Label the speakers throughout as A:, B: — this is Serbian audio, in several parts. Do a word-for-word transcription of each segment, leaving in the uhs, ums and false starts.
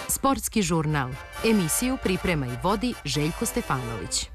A: Sportski žurnal. Emisiju priprema i vodi Željko Stefanović.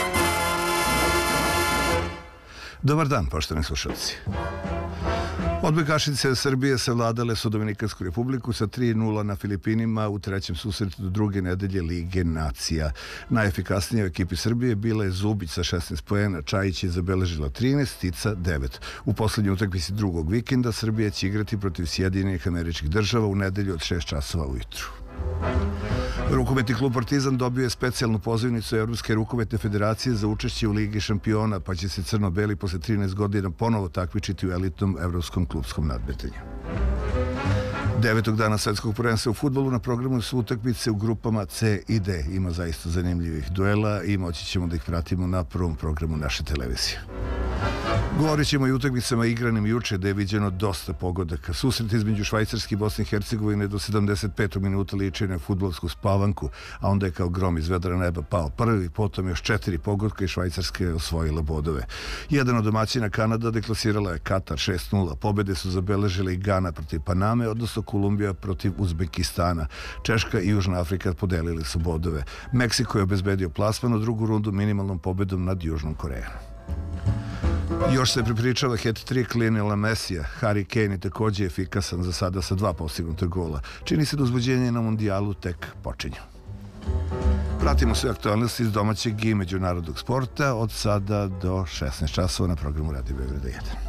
B: Dobar dan, poštovani slušalci. Odbojkašice Srbije savladale su Dominikansku republiku sa tri nula na Filipinima u trećem susretu do druge nedelje Lige nacija. Najefikasnija u ekipi Srbije bila je Zubić sa šesnaest poena, Čajić je zabeležila trinaest, Stica devet. U poslednjoj utakmici drugog vikenda Srbija će igrati protiv Sjedinjenih Američkih Država u nedelju od šest časova ujutru. Rukometni klub Partizan dobio je specijalnu pozivnicu Evropske rukometne federacije za učešće u Ligi šampiona, pa će se crno-beli posle trinaest godina ponovo takmičiti u elitnom evropskom klupskom nadmetanju. Devetog dana svetskog prvenstva u fudbalu na programu su utakmice u grupama C i D. Ima zaista zanimljivih duela i moći ćemo da ih pratimo na prvom programu naše televizije. Govorit ćemo i utakmicama igranim juče, da je viđeno dosta pogodaka. Susret između Švajcarske i Bosne i Hercegovine do sedamdeset petog minuta liči na fudbalsku spavanku, a onda je kao grom iz vedra neba pao prvi, potom još četiri pogodka i Švajcarska je osvojila bodove. Jedan od domaćina, Kanada, deklasirala je Katar šest nula. Pobede su zabeležile i Gana protiv Paname, odnosno Kolumbija protiv Uzbekistana. Češka i Južna Afrika podelili su bodove. Meksiko je obezbedio plasman u drugu rundu minimalnom pobedom nad Južnom Korejom. Još se prepričava hat-trick Lionela Messija. Harry Kane je takođe efikasan za sada sa dva postignuta gola. Čini se da uzbuđenje na mundijalu tek počinju. Pratimo sve aktualnosti iz domaćeg i međunarodnog sporta od sada do šesnaest časova na programu Radio Beograda jedan.